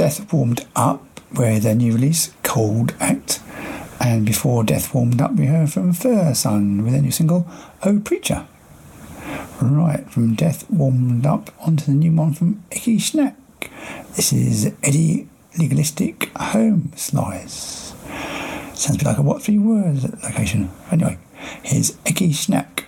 Death Warmed Up with their new release, Cold Act. And before Death Warmed Up, we heard from Fur Sun with their new single, Oh Preacher. Right, from Death Warmed Up onto the new one from Icky Snack. This is Eddie Legalistic Home Slice. Sounds a bit like a what three words location. Anyway, here's Icky Snack.